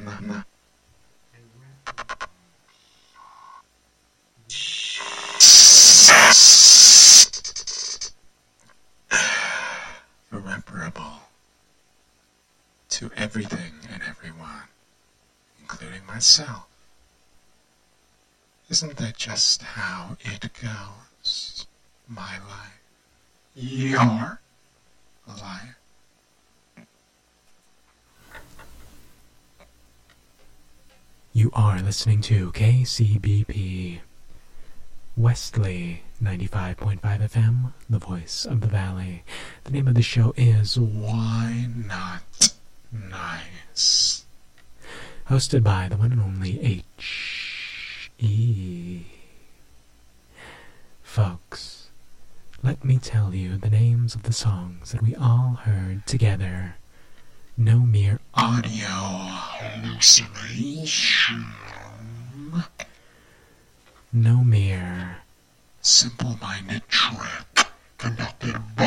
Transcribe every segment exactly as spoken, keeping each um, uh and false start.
Irreparable to everything and everyone, including myself. Isn't that just how it goes? My life. Your life. You are listening to K C B P Wesley ninety-five point five F M, the voice of the valley. The name of the show is Why Not Nice? Hosted by the one and only H E. Folks, let me tell you the names of the songs that we all heard together. No mere audio hallucination. No mere simple-minded trick conducted by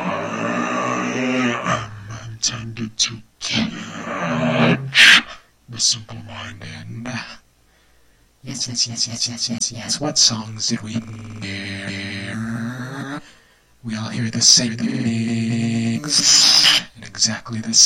and intended to catch the simple-minded. Yes, yes, yes, yes, yes, yes, yes. What songs did we hear? We all hear the same things in exactly the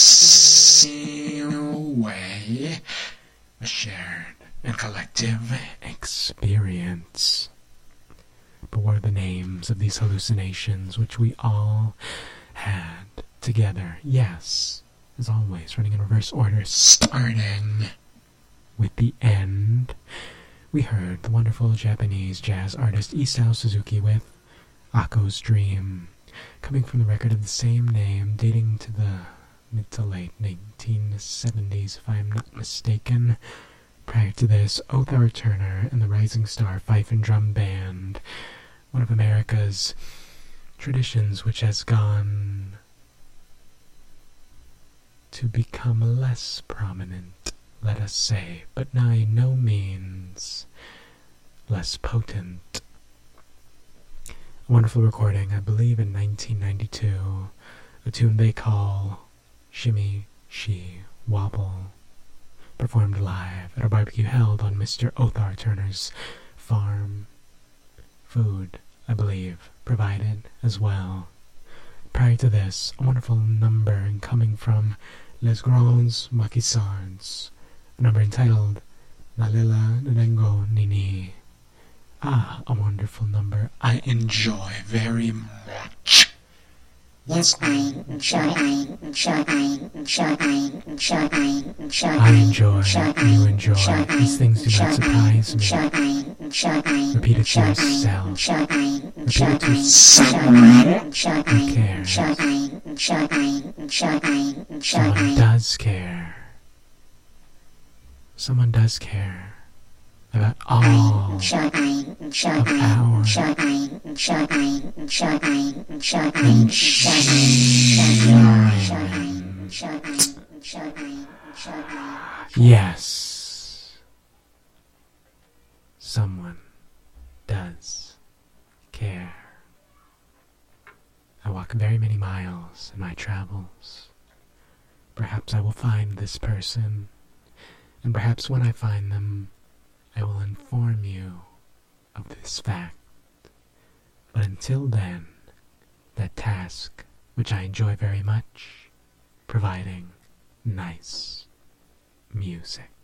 same way. A shared and collective experience. But what are the names of these hallucinations which we all had together? Yes, as always, running in reverse order, starting with the end. We heard the wonderful Japanese jazz artist Isao Suzuki with Akko's Dream, coming from the record of the same name, dating to the mid to late nineteen seventies, if I am not mistaken. Prior to this, Othar Turner and the Rising Star Fife and Drum Band, one of America's traditions which has gone to become less prominent, let us say, but by no means less potent. A wonderful recording, I believe in nineteen ninety-two, a tune they call Shimmy, She, Wobble, performed live at a barbecue held on Mister Othar Turner's farm. Food, I believe, provided as well. Prior to this, a wonderful number coming from Les Grands Maquisards, a number entitled Nalela Nengo Nini. Ah, a wonderful number I enjoy very much. Yes, I enjoy, I enjoy, I enjoy, I enjoy, I enjoy, I enjoy, you enjoy. These things do not surprise me. Repeat it to yourself. Repeat it to someone who cares. Someone does care. Someone does care about all of our yes, someone does care. I walk very many miles in my travels. Perhaps I will find this person, and perhaps when I find them, I will inform you of this fact. But until then, that task, which I enjoy very much, providing nice music.